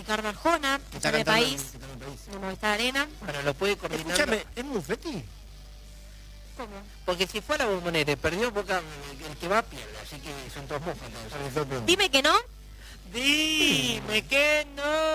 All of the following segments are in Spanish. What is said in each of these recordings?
Ricardo Arjona, que está de País, de Movistar Arena. Bueno, lo puede coordinar. Escúchame, ¿es Muffetti? ¿Cómo? Porque si fuera Bombonera y perdió Boca, el que va pierde, así que son todos mufetos. Dime que no. Dime que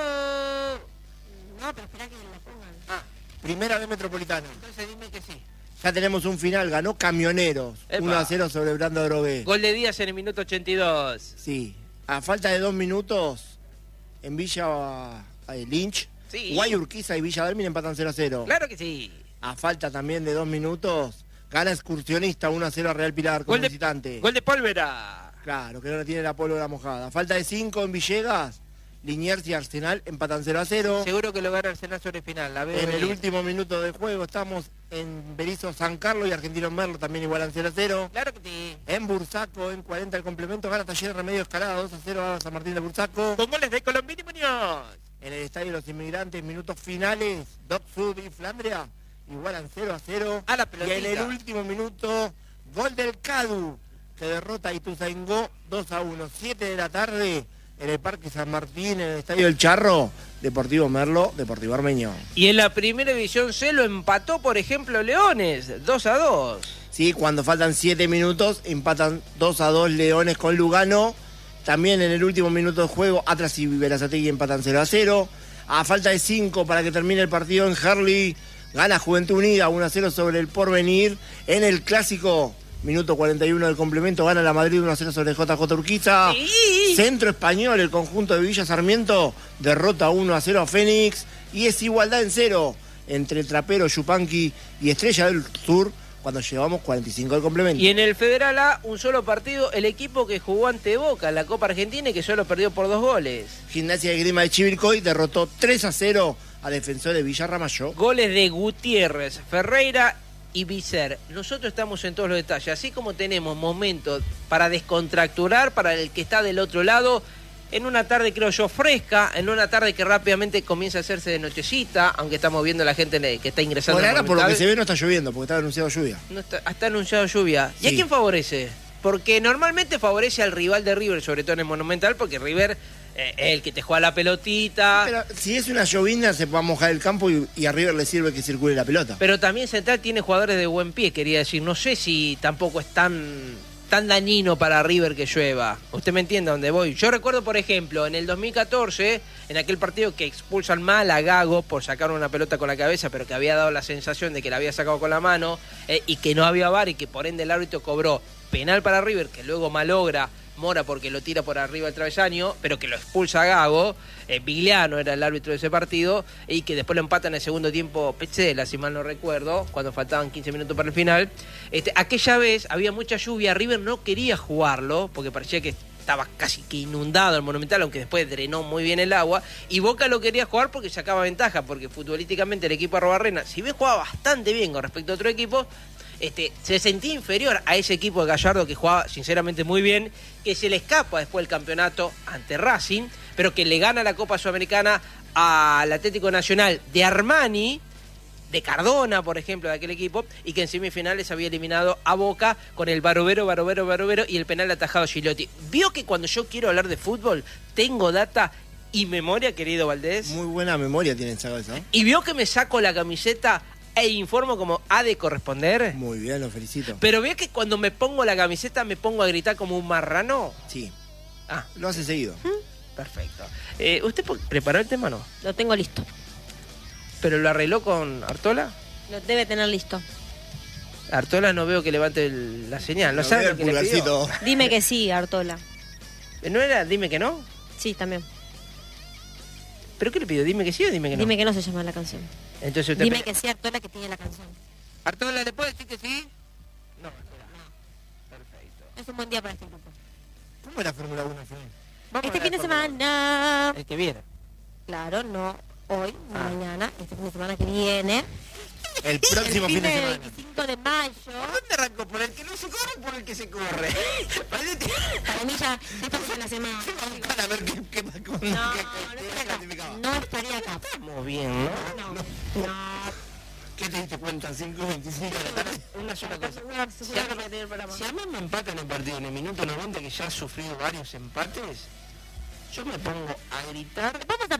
no. No, pero espera que la pongan. Ah, Primera B Metropolitana. entonces dime que sí. Ya tenemos un final, ganó Camioneros, Epa. 1-0 sobre Brando Drogué. Gol de Díaz en el minuto 82. Sí, a falta de 2 minutos, en Villa Lynch, Sí. Guayurquiza y Villa Dálmine empatan 0-0. Claro que sí. A falta también de 2 minutos, gana Excursionista 1-0 a Real Pilar como visitante. Gol de Pólvora. Claro, que no tiene la pólvora mojada. A falta de 5 en Villegas, Liniers y Arsenal empatan 0-0. Seguro que lo gana Arsenal sobre final. La veo En el venir. último minuto de juego estamos en Berizo San Carlos y Argentino Merlo también igualan 0-0. Claro que sí. En Bursaco, en 40 el complemento, gana Taller Remedio Escalada 2-0 a San Martín de Bursaco. Con goles de Colombini Muñoz. En el Estadio de los Inmigrantes, minutos finales, Doc Sud y Flandria igualan 0-0. A la Y pelotita. en el último minuto, gol del Cadu, que derrota a Ituzaingó 2-1. 7 de la tarde, en el Parque San Martín, en el Estadio del Charro, Deportivo Merlo, Deportivo Armenio. Y en la primera división C lo empató, por ejemplo, Leones, 2-2. Sí, cuando faltan 7 minutos, empatan 2-2 Leones con Lugano. También en el último minuto de juego, Atlas y Berazategui empatan 0-0. A falta de 5 para que termine el partido en Herli, gana Juventud Unida 1-0 sobre el Porvenir. En el clásico, minuto 41 del complemento, gana la Madrid 1-0 sobre JJ Urquiza. Sí. Centro Español, el conjunto de Villa Sarmiento, derrota 1-0 a Fénix. Y es igualdad en 0 entre Trapero, Yupanqui y Estrella del Sur, cuando llevamos 45 del complemento. Y en el Federal A, un solo partido, el equipo que jugó ante Boca en la Copa Argentina y que solo perdió por 2 goles. Gimnasia de Grima de Chivilcoy derrotó 3-0 a Defensores Villa Ramallo. Goles de Gutiérrez, Ferreira y Vicer. Nosotros estamos en todos los detalles, así como tenemos momentos para descontracturar para el que está del otro lado, en una tarde creo yo fresca, en una tarde que rápidamente comienza a hacerse de nochecita, aunque estamos viendo a la gente que está ingresando. Por al ahora, por lo que Monumental. se ve, no está lloviendo, porque está anunciado lluvia. No está anunciado lluvia. ¿Y a Sí. quién favorece? Porque normalmente favorece al rival de River, sobre todo en el Monumental, porque River es el que te juega la pelotita. Pero si es una llovina, se va a mojar el campo y a River le sirve que circule la pelota. Pero también Central tiene jugadores de buen pie, quería decir. No sé si tampoco es tan dañino para River que llueva. Usted me entiende a dónde voy. Yo recuerdo, por ejemplo, en el 2014, en aquel partido que expulsan mal a Gago por sacar una pelota con la cabeza, pero que había dado la sensación de que la había sacado con la mano, y que no había VAR y que por ende el árbitro cobró penal para River, que luego malogra Mora porque lo tira por arriba del travesaño, pero que lo expulsa a Gago. Vigliano era el árbitro de ese partido, y que después lo empatan en el segundo tiempo Petzela, si mal no recuerdo, cuando faltaban 15 minutos para el final. Aquella vez había mucha lluvia, River no quería jugarlo porque parecía que estaba casi que inundado el Monumental, aunque después drenó muy bien el agua, y Boca lo quería jugar porque sacaba ventaja, porque futbolísticamente el equipo de Arrobarrena, si bien jugaba bastante bien con respecto a otro equipo, se sentía inferior a ese equipo de Gallardo, que jugaba sinceramente muy bien, que se le escapa después el campeonato ante Racing, pero que le gana la Copa Sudamericana al Atlético Nacional de Armani, de Cardona, por ejemplo, de aquel equipo, y que en semifinales había eliminado a Boca con el Barovero y el penal atajado Gigliotti. ¿Vio que cuando yo quiero hablar de fútbol tengo data y memoria, querido Valdés? Muy buena memoria tienen, ¿sabes? ¿No? ¿Y vio que me saco la camiseta e informo como ha de corresponder? Muy bien, lo felicito. Pero vio que cuando me pongo la camiseta me pongo a gritar como un marrano. Sí, Ah, lo hace seguido. perfecto. ¿Usted preparó el tema o no? Lo tengo listo. ¿Pero lo arregló con Artola? Lo debe tener listo. Artola no veo que levante la señal. ¿No Lo sabe veo lo que el le pidió? pulgarcito. Dime que sí, Artola. ¿No era dime que no? Sí, también. ¿Pero qué le pidió? ¿Dime que sí o dime que no? Dime que no se llama la canción. Entonces usted... Dime que sí, Artola, que tiene la canción. Artola, ¿le puede decir que sí? No, espera. Perfecto. Es un buen día para este grupo. ¿Cómo es la Fórmula 1 al final? Vamos Este a fin de la Fórmula semana. El que viene. Claro, no hoy, no mañana. Este fin de semana que viene. El próximo fin de El semana. 25 de mayo. ¿Por dónde arrancó? ¿Por el que no se corre o por el que se corre? Para mí ya pasó la semana. Para ver qué más No, no estaría acá. No estaría acá. Estamos bien, ¿no? No. ¿Qué te diste cuenta? 5:25 de la tarde. Una sola cosa. Si a mí me empatan el partido en el minuto 90, que ya ha sufrido varios empates, yo me pongo a gritar. Vamos a